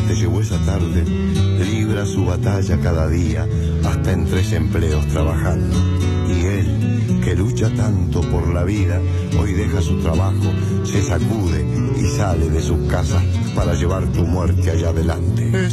te llevó esa tarde, libra su batalla cada día, hasta en 3 empleos trabajando. Y él, que lucha tanto por la vida, hoy deja su trabajo, se sacude y sale de sus casas para llevar tu muerte allá adelante.